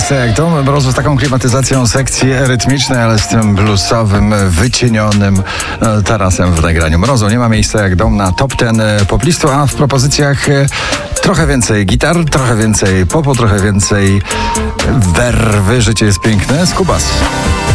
miejsce jak to. Mrozu z taką klimatyzacją sekcji rytmicznej, ale z tym bluesowym, wycienionym tarasem w nagraniu. Mrozu nie ma miejsca jak dom na top 10 poplistu, a w propozycjach trochę więcej gitar, trochę więcej popu, trochę więcej werwy. Życie jest piękne. Skubas.